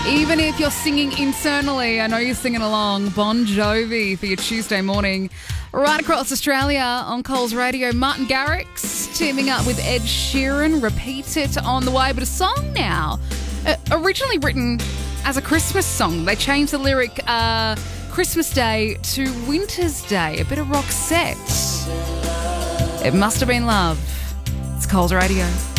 Even if you're singing internally, I know you're singing along. Bon Jovi for your Tuesday morning. Right across Australia on Coles Radio, Martin Garrix teaming up with Ed Sheeran. Repeat It on the way, but a song now. Originally written as a Christmas song. They changed the lyric Christmas Day to Winter's Day. A bit of Roxette. It Must Have Been Love. It's Coles Radio.